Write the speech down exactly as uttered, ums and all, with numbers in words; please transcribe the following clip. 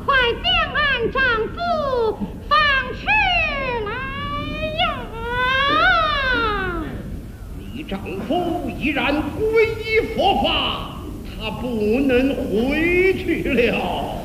快将俺丈夫放出来呀！ 你丈夫已然皈依佛法，他不能回去了。